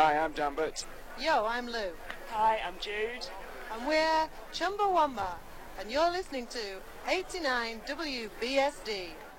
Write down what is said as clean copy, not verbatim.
Hi, I'm Dan Butts. Yo, I'm Lou. Hi, I'm Jude. And we're Chumbawamba. And you're listening to 89 WBSD.